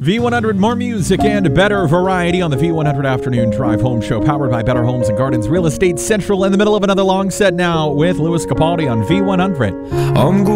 V100, more music and better variety on the V100 Afternoon Drive Home Show, powered by Better Homes and Gardens Real Estate Central, in the middle of another long set now with Louis Capaldi on V100.